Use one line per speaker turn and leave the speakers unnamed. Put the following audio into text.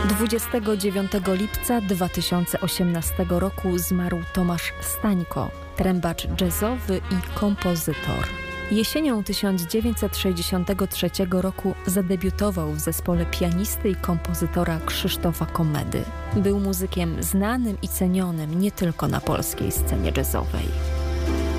29 lipca 2018 roku zmarł Tomasz Stańko, trębacz jazzowy i kompozytor. Jesienią 1963 roku zadebiutował w zespole pianisty i kompozytora Krzysztofa Komedy. Był muzykiem znanym i cenionym nie tylko na polskiej scenie jazzowej.